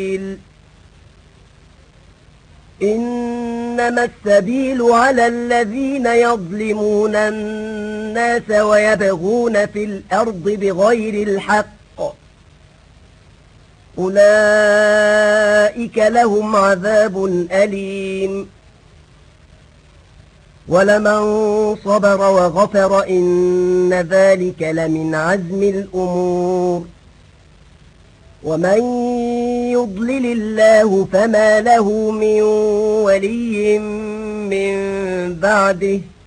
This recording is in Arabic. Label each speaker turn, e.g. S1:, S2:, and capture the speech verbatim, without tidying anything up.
S1: إنما السبيل على الذين يظلمون الناس ويبغون في الأرض بغير الحق أولئك لهم عذاب أليم ولمن صبر وغفر إن ذلك لمن عزم الأمور ومن يضلل الله فما له من ولي من بعده